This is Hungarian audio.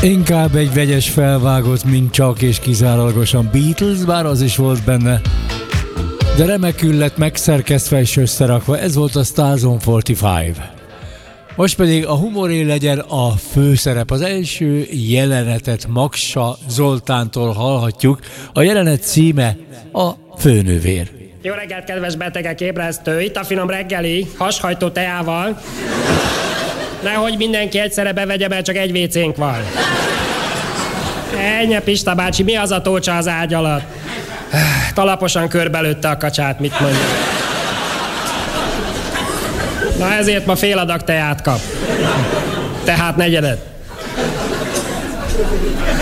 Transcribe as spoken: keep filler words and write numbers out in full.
Inkább egy vegyes felvágott, mint csak és kizárólagosan Beatles, bár az is volt benne. De remekül lett megszerkesztve és összerakva, ez volt a Stars on negyvenöt. Most pedig a humoré legyen a főszerep. Az első jelenetet Maksa Zoltántól hallhatjuk. A jelenet címe a Főnővér. Jó reggelt, kedves betegek, ébresztő! Itt a finom reggeli, hashajtó teával. Nehogy mindenki egyszerre bevegye, mert csak egy vécénk van. Ennyi, Pista bácsi, mi az a tócsa az ágy alatt? Talaposan körbelőtte a kacsát, mit mondja. Na ezért ma fél adag teát kap. Tehát negyedet.